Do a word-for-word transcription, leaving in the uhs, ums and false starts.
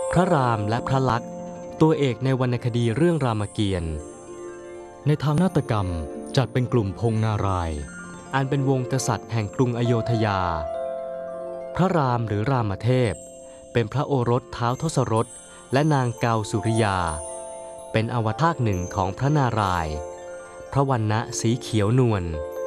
พระรามและพระลักษมณ์ตัวเอกในวรรณคดีเรื่องรามเกียรติ์ในทางนาฏกรรมจัดเป็นกลุ่มพงนารายณ์อันเป็นวงกษัตริย์แห่งกรุงอโยธยาพระรามหรือรามเทพเป็นพระโอรสท้าวทศรถและนางเกาสุริยาเป็นอวตารหนึ่งของพระนารายณ์พระวรรณะสีเขียวนวล